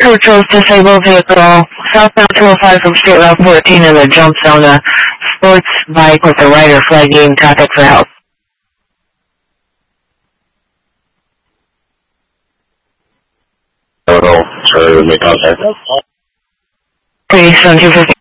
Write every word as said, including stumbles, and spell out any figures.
Churchill's disabled vehicle, southbound two oh five from State Route fourteen in the jump zone, a sports bike with a rider flagging traffic for help. Total, sorry, with me contact. Three seven two fifty.